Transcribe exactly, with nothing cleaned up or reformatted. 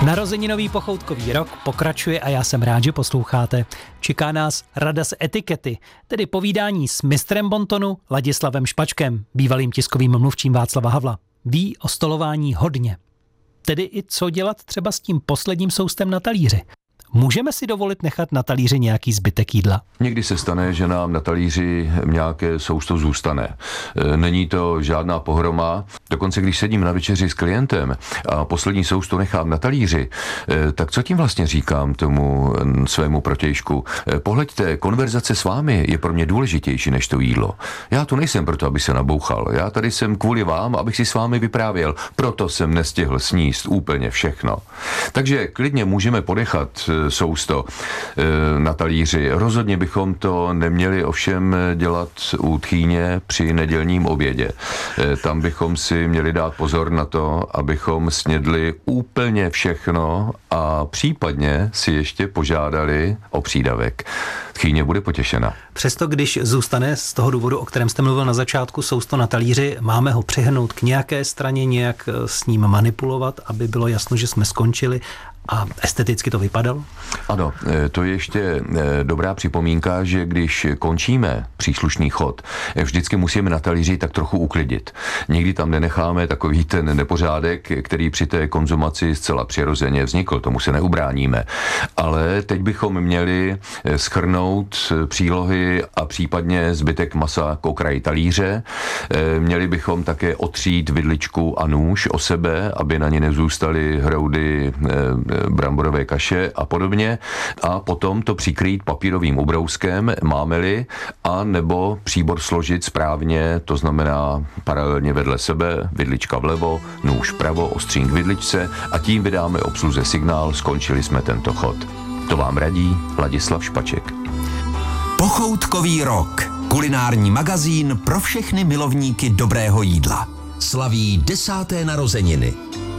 Narozeninový pochoutkový rok pokračuje a já jsem rád, že posloucháte. Čeká nás rada z etikety, tedy povídání s mistrem bontonu Ladislavem Špačkem, bývalým tiskovým mluvčím Václava Havla. Ví o stolování hodně. Tedy i co dělat třeba s tím posledním soustem na talíři. Můžeme si dovolit nechat na talíři nějaký zbytek jídla? Někdy se stane, že nám na talíři nějaké sousto zůstane. Není to žádná pohroma. Dokonce, když sedím na večeři s klientem a poslední sousto nechám na talíři, tak co tím vlastně říkám tomu svému protějšku? Pohleďte, konverzace s vámi je pro mě důležitější než to jídlo. Já tu nejsem proto, aby se nabouchal. Já tady jsem kvůli vám, abych si s vámi vyprávěl. Proto jsem nestihl sníst úplně všechno. Takže klidně můžeme ponechat sousto na talíři. Rozhodně bychom to neměli ovšem dělat u tchýně při nedělním obědě. Tam bychom si měli dát pozor na to, abychom snědli úplně všechno a případně si ještě požádali o přídavek. Tchýně bude potěšena. Přesto, když zůstane z toho důvodu, o kterém jste mluvil na začátku, sousto na talíři, máme ho přihnout k nějaké straně, nějak s ním manipulovat, aby bylo jasno, že jsme skončili a esteticky to vypadalo? Ano, to je ještě dobrá připomínka, že když končíme příslušný chod, vždycky musíme na talíři tak trochu uklidit. Nikdy tam nenecháme takový ten nepořádek, který při té konzumaci zcela přirozeně vznikl, tomu se neubráníme. Ale teď bychom měli shrnout přílohy a případně zbytek masa k okraji talíře. Měli bychom také otřít vidličku a nůž o sebe, aby na ně nezůstaly hroudy bramborové kaše a podobně, a potom to přikrýt papírovým ubrouskem, máme-li, a nebo příbor složit správně, to znamená paralelně vedle sebe, vidlička vlevo, nůž vpravo, ostřín k vidličce, a tím vydáme obsluze signál, skončili jsme tento chod. To vám radí Ladislav Špaček. Pochoutkový rok. Kulinární magazín pro všechny milovníky dobrého jídla. Slaví desáté narozeniny.